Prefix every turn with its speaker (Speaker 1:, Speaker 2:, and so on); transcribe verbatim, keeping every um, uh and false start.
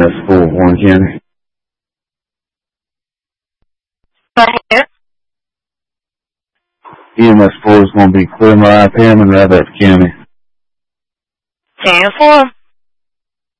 Speaker 1: S four, Warren County.
Speaker 2: Right here.
Speaker 1: E M S four is going to be Clear Mariah Pam in Rabbit County.
Speaker 2: ten four.